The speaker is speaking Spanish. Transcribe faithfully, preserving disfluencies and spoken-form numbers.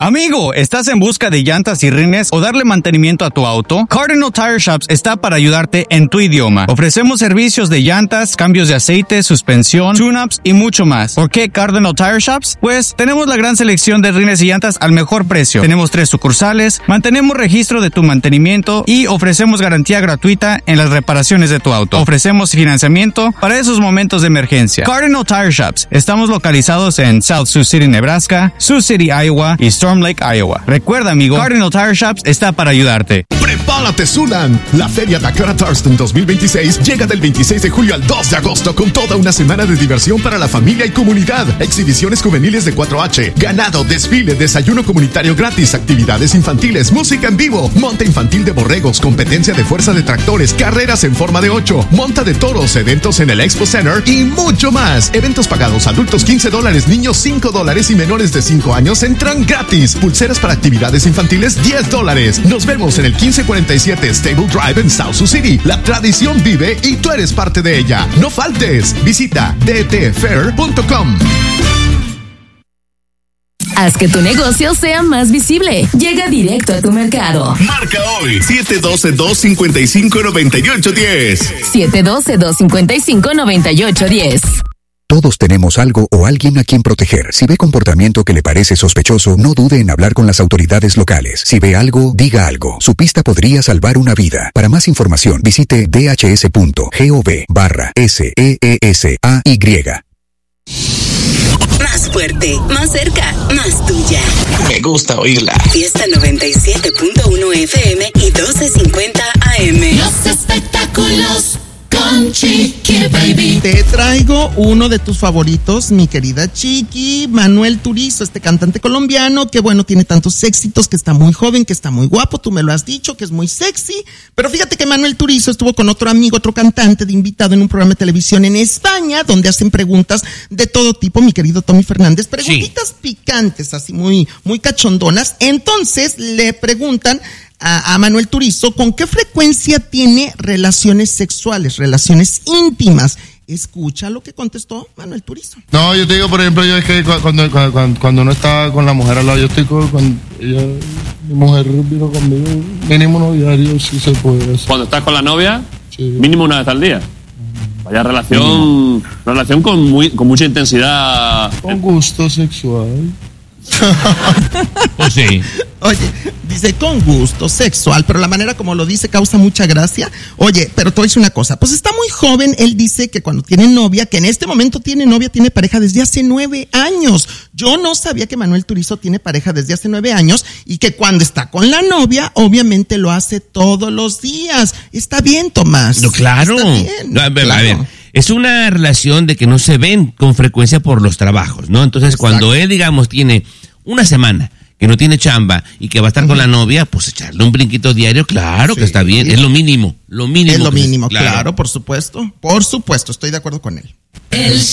Amigo, ¿estás en busca de llantas y rines o darle mantenimiento a tu auto? Cardinal Tire Shops está para ayudarte en tu idioma. Ofrecemos servicios de llantas, cambios de aceite, suspensión, tune-ups y mucho más. ¿Por qué Cardinal Tire Shops? Pues tenemos la gran selección de rines y llantas al mejor precio. Tenemos tres sucursales, mantenemos registro de tu mantenimiento y ofrecemos garantía gratuita en las reparaciones de tu auto. Ofrecemos financiamiento para esos momentos de emergencia. Cardinal Tire Shops. Estamos localizados en South Sioux City, Nebraska, Sioux City, Iowa y Storm Lake, Iowa. Recuerda, amigo, Cardinal Tire Shops está para ayudarte. ¡Prepárate, Sunan! La Feria Dakota Thurston dos mil veintiséis llega del veintiséis de julio al dos de agosto con toda una semana de diversión para la familia y comunidad. Exhibiciones juveniles de cuatro H, ganado, desfile, desayuno comunitario gratis, actividades infantiles, música en vivo, monta infantil de borregos, competencia de fuerza de tractores, carreras en forma de ocho, monta de toros, eventos en el Expo Center y mucho más. Eventos pagados, adultos quince dólares, niños cinco dólares y menores de cinco años entran gratis. Pulseras para actividades infantiles, diez dólares. Nos vemos en el quince cuarenta y siete Stable Drive en South Sioux City. La tradición vive y tú eres parte de ella. No faltes. Visita d t fair punto com. Haz que tu negocio sea más visible. Llega directo a tu mercado. Marca hoy siete uno dos, dos cinco cinco, nueve ocho uno cero. siete uno dos, dos cinco cinco, nueve ocho uno cero. Todos tenemos algo o alguien a quien proteger. Si ve comportamiento que le parece sospechoso, no dude en hablar con las autoridades locales. Si ve algo, diga algo. Su pista podría salvar una vida. Para más información, visite d h s punto gov barra S E E S A Y. Más fuerte, más cerca, más tuya. Me gusta oírla. Fiesta noventa y siete punto uno F M y doce cincuenta A M. Los espectáculos con Chiqui Baby. Te traigo uno de tus favoritos, mi querida Chiqui, Manuel Turizo, este cantante colombiano que, bueno, tiene tantos éxitos, que está muy joven, que está muy guapo, tú me lo has dicho, que es muy sexy. Pero fíjate que Manuel Turizo estuvo con otro amigo, otro cantante de invitado en un programa de televisión en España, donde hacen preguntas de todo tipo, mi querido Tommy Fernández, preguntitas sí. picantes, así muy, muy cachondonas. Entonces le preguntan A, a Manuel Turizo, ¿con qué frecuencia tiene relaciones sexuales, relaciones íntimas? Escucha lo que contestó Manuel Turizo. No, yo te digo, por ejemplo, yo es que cuando, cuando, cuando uno está con la mujer al lado, yo estoy con, con ella, mi mujer vino conmigo, mínimo uno diario, si se puede hacer. Cuando estás con la novia, sí. mínimo una vez al día. Vaya relación, sí. relación con, muy, con mucha intensidad. Con gusto sexual. Pues sí. Oye, dice con gusto sexual, pero la manera como lo dice causa mucha gracia. Oye, pero te voy a decir una cosa, pues está muy joven, él dice que cuando tiene novia, que en este momento tiene novia, tiene pareja desde hace nueve años. Yo no sabía que Manuel Turizo tiene pareja desde hace nueve años y que cuando está con la novia, obviamente lo hace todos los días. Está bien, Tomás. No, claro. Está bien, no, a ver, claro. a ver. Es una relación de que no se ven con frecuencia por los trabajos, ¿no? Entonces, exacto, cuando él, digamos, tiene una semana que no tiene chamba y que va a estar uh-huh. con la novia, pues echarle un brinquito diario, claro sí. que está bien, es lo mínimo, lo mínimo. Es lo que mínimo, es, claro. claro, por supuesto, por supuesto, estoy de acuerdo con él. El